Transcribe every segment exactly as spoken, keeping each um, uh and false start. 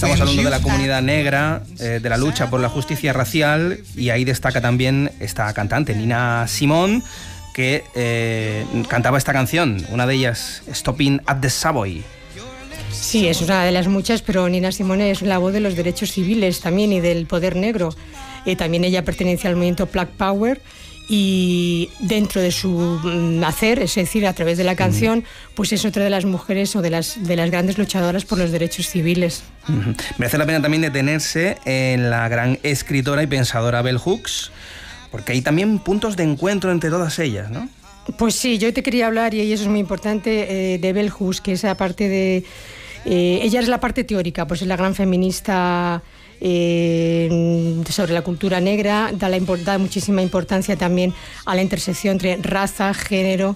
Estamos hablando de la comunidad negra, eh, de la lucha por la justicia racial, y ahí destaca también esta cantante, Nina Simone, que eh, cantaba esta canción, una de ellas, Stopping at the Savoy. Sí, es una de las muchas, pero Nina Simone es la voz de los derechos civiles también y del poder negro. Eh, también ella pertenece al movimiento Black Power, y dentro de su nacer, es decir, a través de la canción, pues es otra de las mujeres o de las, de las grandes luchadoras por los derechos civiles. Uh-huh. Merece la pena también detenerse en la gran escritora y pensadora Bell Hooks, porque hay también puntos de encuentro entre todas ellas, ¿no? Pues sí, yo te quería hablar, y eso es muy importante, eh, de Bell Hooks, que es la parte de... Eh, ella es la parte teórica, pues es la gran feminista eh, sobre la cultura negra, da, la, da muchísima importancia también a la intersección entre raza, género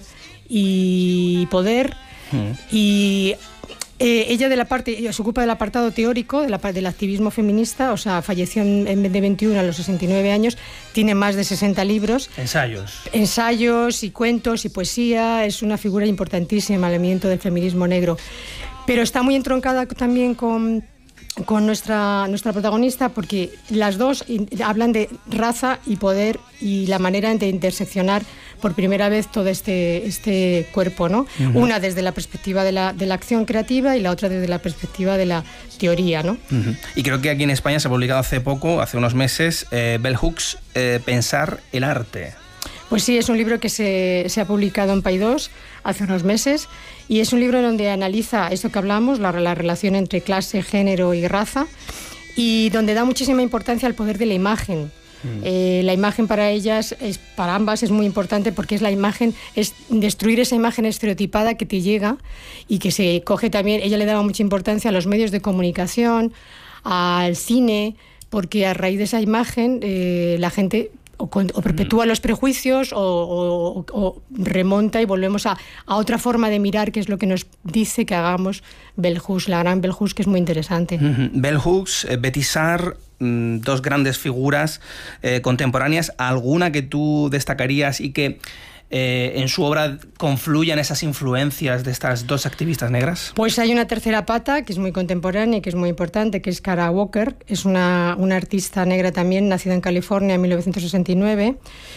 y poder. Mm. Y eh, ella de la parte, se ocupa del apartado teórico, de la, del activismo feminista, o sea, falleció en, en de veintiuno a los sesenta y nueve años, tiene más de sesenta libros. Ensayos. Ensayos y cuentos y poesía, es una figura importantísima en el movimiento del feminismo negro. Pero está muy entroncada también con, con nuestra, nuestra protagonista, porque las dos hablan de raza y poder y la manera de interseccionar por primera vez todo este, este cuerpo, ¿no? Uh-huh. Una desde la perspectiva de la, de la acción creativa y la otra desde la perspectiva de la teoría, ¿no? Uh-huh. Y creo que aquí en España se ha publicado hace poco, hace unos meses, eh, Bell Hooks, eh, Pensar el arte. Pues sí, es un libro que se, se ha publicado en Paidós hace unos meses, y es un libro donde analiza esto que hablamos, la, la relación entre clase, género y raza, y donde da muchísima importancia al poder de la imagen. Mm. Eh, la imagen para ellas, es, para ambas, es muy importante, porque es la imagen, es destruir esa imagen estereotipada que te llega y que se coge también. Ella le daba mucha importancia a los medios de comunicación, al cine, porque a raíz de esa imagen eh, la gente O, o perpetúa los prejuicios o, o, o remonta y volvemos a, a otra forma de mirar, que es lo que nos dice que hagamos Bell Hooks, la gran Bell Hooks, que es muy interesante. Uh-huh. Bell Hooks, eh, Betty Saar, mmm, dos grandes figuras eh, contemporáneas. ¿Alguna que tú destacarías y que eh, en su obra confluyan esas influencias de estas dos activistas negras? Pues hay una tercera pata que es muy contemporánea y que es muy importante, que es Kara Walker. Es una, una artista negra también, nacida en California en mil novecientos sesenta y nueve,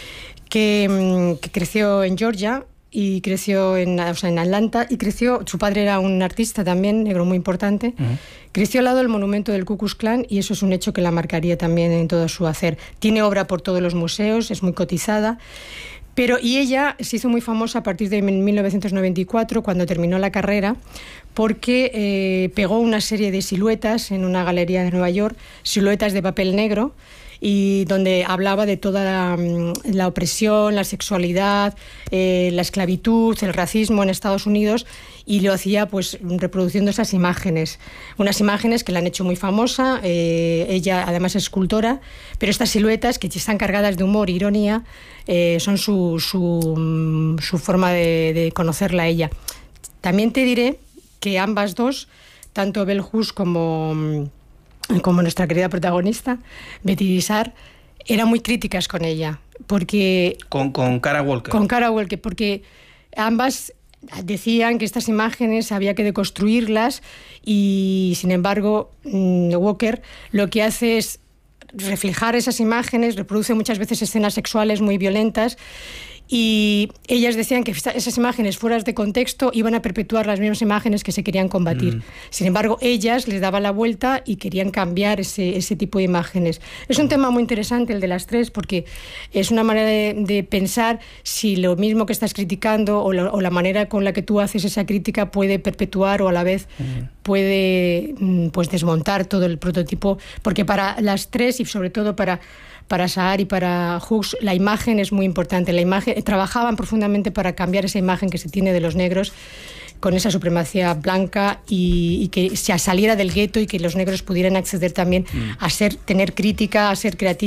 que, que creció en Georgia y creció en, o sea, en Atlanta, y creció, su padre era un artista también, negro muy importante, uh-huh. Creció al lado del monumento del Ku Klux Klan, y eso es un hecho que la marcaría también en todo su hacer. Tiene obra por todos los museos, es muy cotizada. Pero, y ella se hizo muy famosa a partir de mil novecientos noventa y cuatro, cuando terminó la carrera, porque eh, pegó una serie de siluetas en una galería de Nueva York, siluetas de papel negro, y donde hablaba de toda la, la opresión, la sexualidad, eh, la esclavitud, el racismo en Estados Unidos, y lo hacía pues reproduciendo esas imágenes, unas imágenes que la han hecho muy famosa. Eh, ella además es escultora, pero estas siluetas, que están cargadas de humor e ironía, eh, son su, su, su forma de, de conocerla a ella. También te diré que ambas dos, tanto Bell Hooks como... como nuestra querida protagonista, Betty Saar, eran muy críticas con ella, porque... Con, con Kara Walker. Con Kara Walker, porque ambas decían que estas imágenes había que deconstruirlas, y sin embargo Walker lo que hace es reflejar esas imágenes, reproduce muchas veces escenas sexuales muy violentas, y ellas decían que esas imágenes fueras de contexto iban a perpetuar las mismas imágenes que se querían combatir. Mm. Sin embargo, ellas les daban la vuelta y querían cambiar ese, ese tipo de imágenes. Es un tema muy interesante el de las tres, porque es una manera de, de pensar si lo mismo que estás criticando o, lo, o la manera con la que tú haces esa crítica puede perpetuar o a la vez mm. puede pues, desmontar todo el prototipo, porque para las tres y sobre todo para Para Saar y para Hooks, la imagen es muy importante. La imagen, trabajaban profundamente para cambiar esa imagen que se tiene de los negros con esa supremacía blanca, y, y que se saliera del gueto y que los negros pudieran acceder también mm. a ser, tener crítica, a ser creativos.